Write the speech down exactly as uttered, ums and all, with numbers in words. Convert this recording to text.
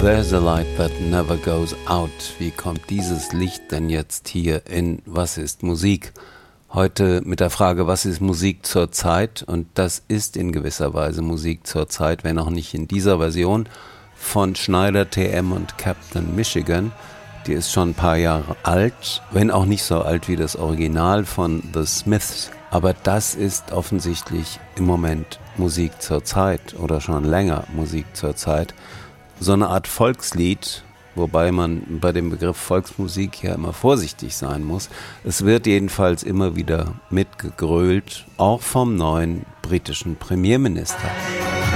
There's a light that never goes out. Wie kommt dieses Licht denn jetzt hier in Was ist Musik? Heute mit der Frage, was ist Musik zur Zeit? Und das ist in gewisser Weise Musik zur Zeit, wenn auch nicht in dieser Version von Schneider, T M und Captain Michigan. Die ist schon ein paar Jahre alt, wenn auch nicht so alt wie das Original von The Smiths. Aber das ist offensichtlich im Moment Musik zur Zeit oder schon länger Musik zur Zeit. So eine Art Volkslied, wobei man bei dem Begriff Volksmusik ja immer vorsichtig sein muss. Es wird jedenfalls immer wieder mitgegrölt, auch vom neuen britischen Premierminister.